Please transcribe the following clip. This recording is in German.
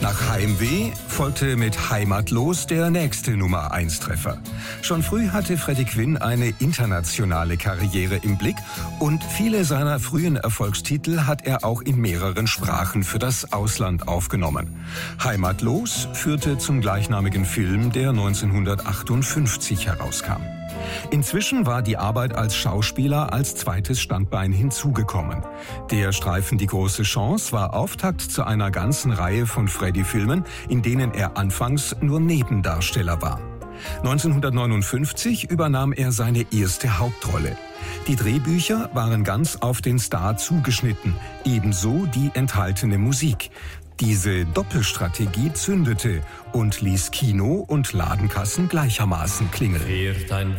Nach Heimweh folgte mit Heimatlos der nächste Nummer-1-Treffer. Schon früh hatte Freddie Quinn eine internationale Karriere im Blick und viele seiner frühen Erfolgstitel hat er auch in mehreren Sprachen für das Ausland aufgenommen. Heimatlos führte zum gleichnamigen Film, der 1958 herauskam. Inzwischen war die Arbeit als Schauspieler als zweites Standbein hinzugekommen. Der Streifen Die große Chance war Auftakt zu einer ganzen Reihe von Freddy-Filmen, in denen er anfangs nur Nebendarsteller war. 1959 übernahm er seine erste Hauptrolle. Die Drehbücher waren ganz auf den Star zugeschnitten, ebenso die enthaltene Musik. Diese Doppelstrategie zündete und ließ Kino und Ladenkassen gleichermaßen klingeln. Fährt ein